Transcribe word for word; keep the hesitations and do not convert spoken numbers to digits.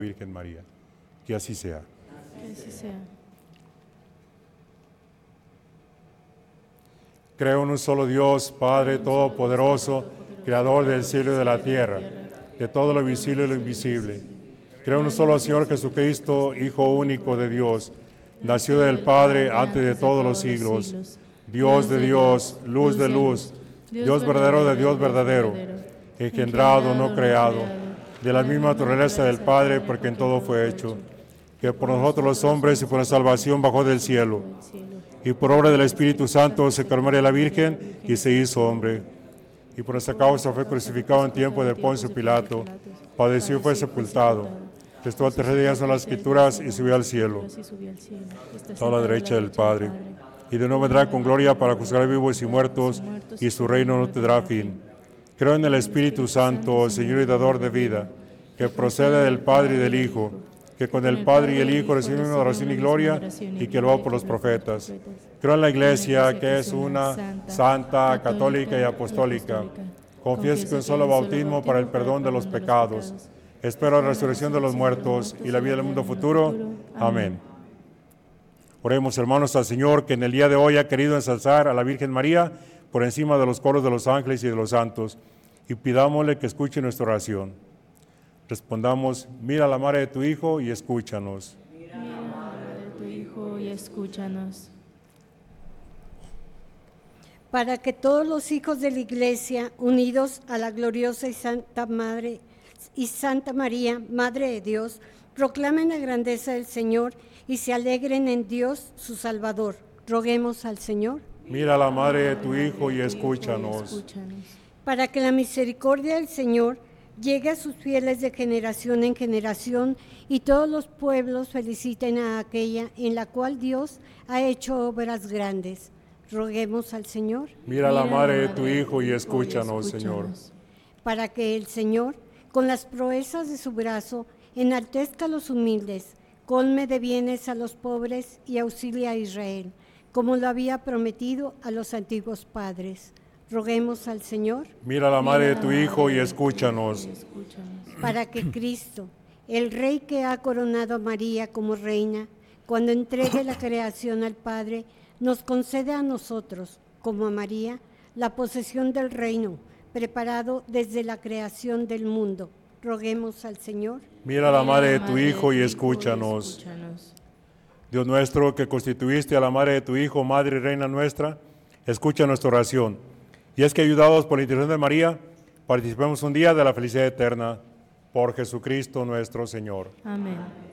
Virgen María. Que así sea. Que así sea. Creo en un solo Dios, Padre Todopoderoso, Creador del cielo y de la tierra, de todo lo visible y lo invisible. Creo en un solo Señor Jesucristo, Hijo único de Dios, nació del Padre antes de todos los siglos, Dios de Dios, luz de luz, Dios verdadero de Dios verdadero, engendrado, no creado, de la misma naturaleza del Padre, porque en todo fue hecho, que por nosotros los hombres y por la salvación bajó del cielo, y por obra del Espíritu Santo se encarnó María la Virgen y se hizo hombre, y por esa causa fue crucificado en tiempo de Poncio Pilato, padeció y fue sepultado, estuvo al tercer día en las Escrituras y subió al cielo, está a la derecha del Padre, y de nuevo vendrá con gloria para juzgar vivos y muertos, y su reino no tendrá fin. Creo en el Espíritu Santo, Señor y dador de vida, que procede del Padre y del Hijo, que con el Padre y el Hijo reciben una oración y gloria, y que lo hago por los profetas. Creo en la Iglesia, que es una, santa, católica y apostólica. Confieso que un solo bautismo para el perdón de los pecados. Espero la resurrección de los muertos y la vida del mundo futuro. Amén. Oremos, hermanos, al Señor, que en el día de hoy ha querido ensalzar a la Virgen María por encima de los coros de los ángeles y de los santos, y pidámosle que escuche nuestra oración. Respondamos: mira a la madre de tu Hijo y escúchanos. Mira a la madre de tu Hijo y escúchanos. Para que todos los hijos de la Iglesia, unidos a la gloriosa y santa Madre y Santa María, Madre de Dios, proclamen la grandeza del Señor y se alegren en Dios su Salvador. Roguemos al Señor. Mira a la madre de tu Hijo y escúchanos. Para que la misericordia del Señor llegue a sus fieles de generación en generación y todos los pueblos feliciten a aquella en la cual Dios ha hecho obras grandes. Roguemos al Señor. Mira a la madre de tu Hijo y escúchanos, Señor. Para que el Señor, con las proezas de su brazo, enaltezca a los humildes, colme de bienes a los pobres y auxilie a Israel, como lo había prometido a los antiguos padres. Roguemos al Señor. Mira a la madre de tu Hijo y escúchanos. Para que Cristo, el Rey que ha coronado a María como reina, cuando entregue la creación al Padre, nos concede a nosotros, como a María, la posesión del reino, preparado desde la creación del mundo. Roguemos al Señor. Mira a la madre de tu Hijo y escúchanos. Dios nuestro, que constituiste a la madre de tu Hijo, Madre y Reina nuestra, escucha nuestra oración. Y es que, ayudados por la intercesión de María, participemos un día de la felicidad eterna. Por Jesucristo nuestro Señor. Amén.